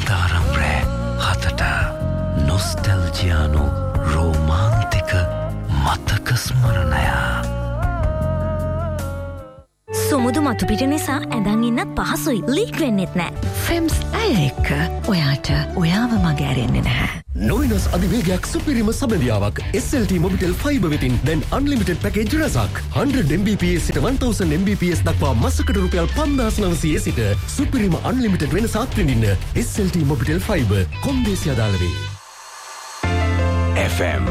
පාන්දාරම් රෑ 7ට නොස්ටැල්ජියානු රෝමාන්තික මතක ස්මරණය. සුමුදු මතු පිට නිසා ඇඳන් ඉන්නත් පහසුයි. ලීක් වෙන්නෙත් නෑ. ෆෙම්ස් ඇය එක්ක ඔයාට ඔයාව මගේ ඇරෙන්නේ නැහැ. නොවිනස් අධිවේගයක් සුපිරිම සබඳියාවක් SLT මොබිටෙල් ෆයිබර් වෙතින් දැන් අන්ලිමිටඩ් පැකේජ් රසක් 100 Mbps සිට 1000 Mbps දක්වා මාසකට රුපියල් 5900 සිට සුපිරිම අන්ලිමිටඩ් වෙනසක් විඳින්න SLT මොබිටෙල් ෆයිබර් කොන්දේසි අදාළ වේ. FM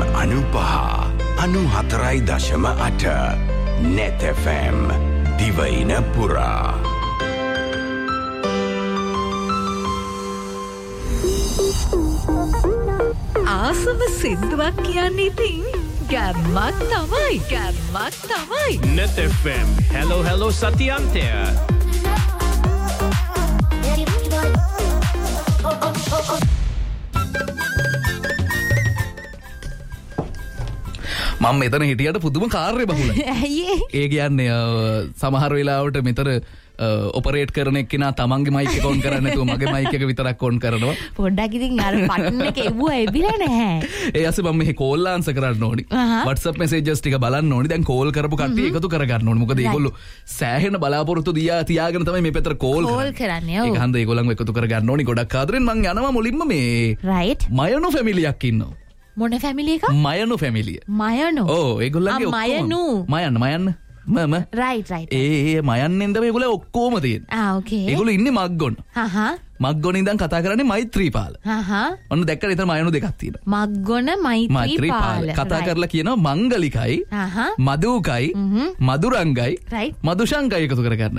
95.4.8 Net FM දිවයින පුරා. ආසම සින්දුවක් කියන්නේ ඉතින් ගැම්මක් තමයි. Net FM. Hello සතියන්තය. මම මෙතන හිටියට පුදුම කාර්ය බහුලයි. ඇයි ඒ කියන්නේ සමහර වෙලාවට මෙතන ඔපරේට් කරන එක්කෙනා තමන්ගේ මයික් එක ඔන් කරන්නේ නැතුව මගේ මයික් එක විතරක් ඔන් කරනවා. පොඩ්ඩක් ඉතින් අර බටන් එක එවුවා එබිලා නැහැ. ඒ ඇස්සේ මම මේ කෝල් ආන්සර් කරන්න ඕනි. WhatsApp messages ටික බලන්න ඕනි. දැන් කෝල් කරපු කට්ටිය එකතු කරගන්න ඕනි. මොකද ඒගොල්ලෝ සෑහෙන බලාපොරොත්තු තියාගෙන තමයි මේ පැත්තට කෝල් කරන්නේ. ඒක හන්ද ඒගොල්ලන්ව එකතු කරගන්න ඕනි. ගොඩක් ආදරෙන් මං යනවා මුලින්ම මේ රයිට් මයනු ෆැමිලියක් ඉන්නවා. මොන ෆැමිලි එකක්? මයනු ෆැමිලිය. මයනු. ඕ ඒගොල්ලන්ගේ ඔක්කොම මයන්න මම රයිට් ඒ මයන්නෙන්ද මේගොල්ලෝ ඔක්කොම තියෙන්නේ. ඕකේ. ඒගොල්ලෝ ඉන්නේ මග්ගොන්න. මග්ගොන ඉඳන් කතා කරන්නේ මෛත්‍රීපාල. ඔන්න දැක්කද එතන මයනු දෙකක් තියෙනවා. මග්ගොන මෛත්‍රීපාල. කතා කරලා කියනවා මංගලිකයි මදුකයි මදුරංගයි මදුශංකයි එකතු කරගන්න.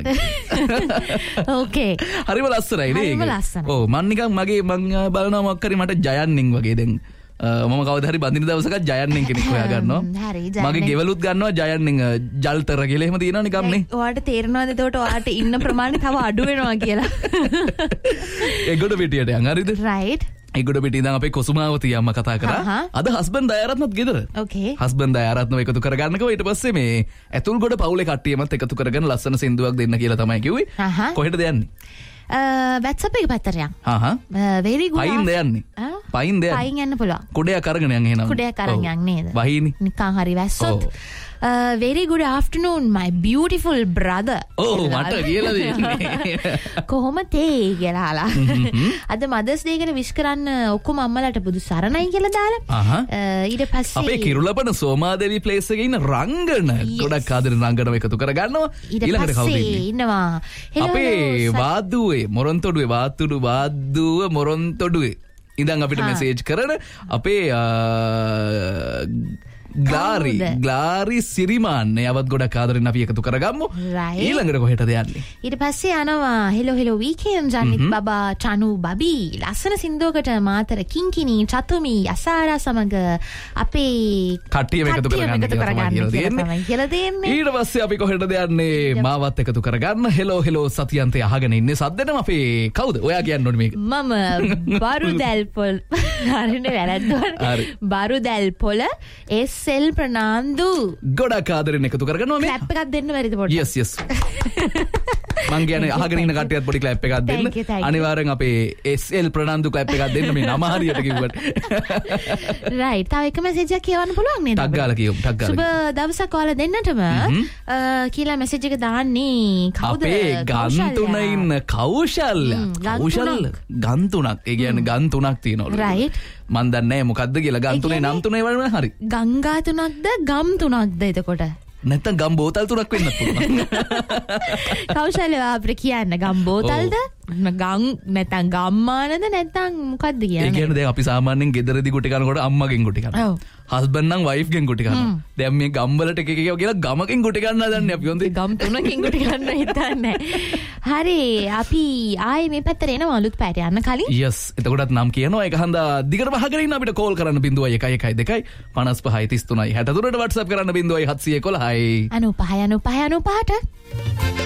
ඕකේ. හරිම ලස්සනයි නේ. හරිම ලස්සනයි. ඔව් මන් නිකන් මම බලනවා මොකක් හරි මට ජයන්නින් වගේ දැන් මම කවදා හරි බඳින දවසක ජයන්නින් කෙනෙක් හොයා ගන්නවා. හරි මගේ ගෙවලුත් ගන්නවා ජයන්නින් ජල්තර කියලා එහෙම තියෙනවා නිකම් නේ. ඔයාට තේරෙනවද එතකොට ඔයාට ඉන්න ප්‍රමාණය තව අඩු වෙනවා කියලා? ඒගොඩ පිටියට යන් හරිද? රයිට්. ඒගොඩ පිටිය ඉඳන් අපේ කොසුමාවතිය අම්මා කතා කරා. අද හස්බන්ඩ් දයාරත්නත් ගෙදර. ඕකේ. හස්බන්ඩ් දයාරත්නව එකතු කරගන්නකෝ ඊට පස්සේ මේ ඇතුල්ගොඩ පවුලේ කට්ටියමත් එකතු කරගෙන ලස්සන සින්දුවක් දෙන්න කියලා තමයි කිව්වේ. කොහෙටද යන්නේ? WhatsApp එක පැත්තට යන්න. very good. පයින්ද යන්නේ? පයින්ද යන්නේ? පයින් යන්න පුළුවන්. කුඩයක් අරගෙන යන් එහෙනම්. කුඩයක් අරන් යන් නේද? වහිනි. නිකන් හරි වැස්සොත්. Very good afternoon my beautiful brother. මට කියලා දෙන්නේ. කොහොමද කියලා අහලා. අද Mother's Day එකට විශ් කරන්න ඔක්කොම අම්මලාට බුදු සරණයි කියලා දාලා. ඊට පස්සේ අපේ කිරුළපන සෝමාදේවි ප්ලේස් එකේ ඉන්න රංගන ගොඩක් ආදරෙන් රංගනව එකතු කරගන්නවා. ඊළඟට කවුද ඉන්නවා? අපේ වාදුවේ මොරොන්තොඩුවේ වාදුව මොරොන්තොඩුවේ ඉඳන් අපිට මෙසේජ් කරන අපේ ග්ලාරි සිරිමාන්න යවත් ගොඩක් ආදරෙන් අපි එකතු කරගම්මු. ඊළඟට කොහෙටද යන්නේ? ඊට පස්සේ යනවා හෙලෝ වීකෙන්ඩ් ජනිත් බබා චනු බබී ලස්සන සින්දුවකට මාතර කිංකිනි චතුමි අසාරා සමග අපේ කට්ටියම එකතු කරගන්න කියලා දෙන්නේ. ඊට පස්සේ අපි කොහෙටද යන්නේ? මාවත් එකතු කරගන්න. හෙලෝ සතියන්තේ අහගෙන ඉන්නේ සද්දෙනම අපේ කවුද? ඔයා කියන්න ඕනේ මේක. මම බරුදැල්පොල් හරිනේ වැරද්දුවා. බරුදැල්පොල සෙල් ප්‍රනාන්දු ගොඩක් ආදරෙන් එකතු කරගන්නවා මේ. ක්ලැප් එකක් දෙන්න බැරිද පොඩ්ඩක්? yes මං කියන්නේ අහගෙන ඉන්න කට්ටියත් පොඩි ක්ලැප් එකක් දෙන්න. අනිවාර්යෙන් අපේ SL ප්‍රනාන්දු ක්ලැප් එකක් දෙන්න මේ නම හරියට කිව්වට. right. තව එක මැසේජ් එකක් කියවන්න පුළුවන් නේද? ටක් ගාලා කියමු. සුබ දවසක් ඔයාලා දෙන්නටම කියලා මැසේජ් එක දාන්නේ කවුද? අපේ ගන්තුන ඉන්න කෞශල්‍ය. ගන් තුනක්. ඒ කියන්නේ ගන් තුනක් තියෙනවලු. right. මන් දන්නේ නැහැ මොකද්ද කියලා. ගන් තුනේ නම් තුනේ වල හරි. ගංගා තුනක්ද ගම් තුනක්ද එතකොට? නැත්තම් ගම් බෝතල් තුනක් වෙන්නත් පුළුවන්. කෞශල්‍ය අපිට කියන්න ගම් බෝතල්ද? ගම් නැත්තම් ගම්මානද නැත්තම් මොකද්ද කියන්නේ? ඒ කියන්නේ දැන් අපි සාමාන්‍යයෙන් ගෙදරදී ගුටි කනකොට අම්මගෙන් ගුටි කනවා. හස්බන්ඩ් නම් වයිෆ්ගෙන් ගුටි කනවා. දැන් මේ ගම් වලට එක කියලා ගමකින් ගුටි කන්න හදන්නේ අපි හොඳේ. ගම් තුනකින් ගුටි කන්න හිතන්නේ. හරි අපි ආයේ මේ පැත්තට එනවා අලුත් පැයට යන්න කලින්. yes එතකොටත් නම් කියනවා ඒක හන්දා දිගට වහගෙන ඉන්න අපිට කෝල් කරන්න 0112 55 33 63ට WhatsApp කරන්න 0711 95 95 95ට